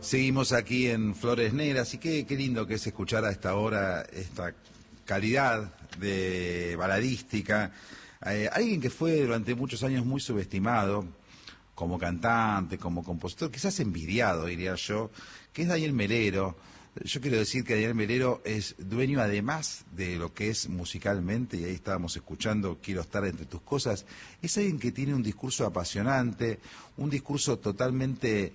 Seguimos aquí en Flores Negras y qué lindo que es escuchar a esta hora esta calidad de baladística. Alguien que fue durante muchos años muy subestimado como cantante, como compositor, quizás envidiado, diría yo, que es Daniel Melero. Yo quiero decir que Daniel Melero es dueño, además de lo que es musicalmente, y ahí estábamos escuchando Quiero estar entre tus cosas, es alguien que tiene un discurso apasionante, un discurso totalmente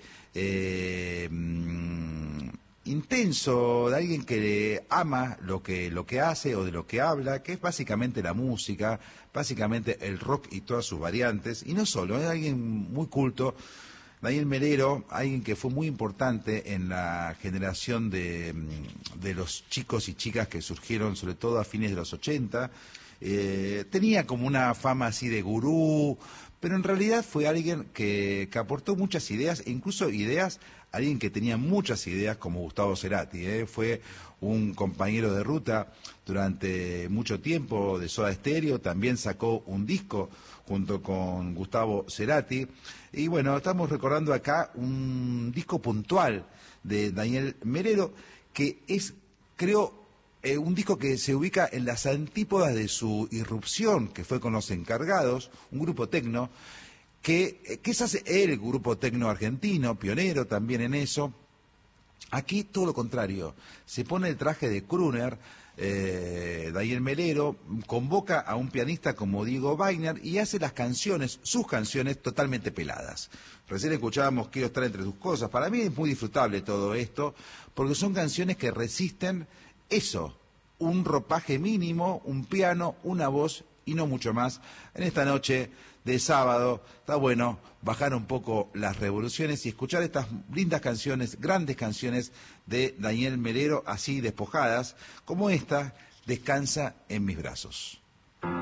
intenso, de alguien que ama lo que hace o de lo que habla, que es básicamente la música, básicamente el rock y todas sus variantes, y no solo, es alguien muy culto. Daniel Melero, alguien que fue muy importante en la generación de los chicos y chicas que surgieron sobre todo a fines de los 80, tenía como una fama así de gurú, pero en realidad fue alguien que aportó muchas ideas, e incluso ideas, alguien que tenía muchas ideas como Gustavo Cerati, fue un compañero de ruta durante mucho tiempo de Soda Stereo, también sacó un disco junto con Gustavo Cerati, y bueno, estamos recordando acá un disco puntual de Daniel Melero, que es, creo, un disco que se ubica en las antípodas de su irrupción, que fue con Los Encargados, un grupo tecno, que es el grupo tecno argentino, pionero también en eso. Aquí todo lo contrario, se pone el traje de crooner, Daniel Melero convoca a un pianista como Diego Wagner y hace las canciones, sus canciones totalmente peladas. Recién escuchábamos Quiero estar entre tus cosas. Para mí es muy disfrutable todo esto, porque son canciones que resisten eso, un ropaje mínimo, un piano, una voz y no mucho más. En esta noche de sábado está bueno bajar un poco las revoluciones y escuchar estas lindas canciones, grandes canciones de Daniel Melero, así despojadas, como esta, Descansa en mis brazos.